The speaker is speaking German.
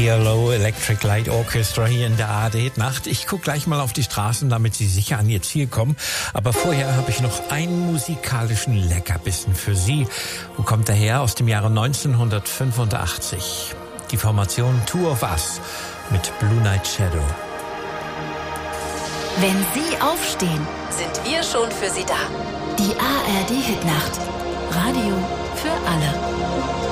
ELO, Electric Light Orchestra, hier in der ARD-Nacht. Ich gucke gleich mal auf die Straßen, damit Sie sicher an Ihr Ziel kommen. Aber vorher habe ich noch einen musikalischen Leckerbissen für Sie. Wo kommt er her? Aus dem Jahre 1985. Die Formation Two of Us mit Blue Night Shadow. Wenn Sie aufstehen, sind wir schon für Sie da. Die ARD-Hitnacht. Radio für alle.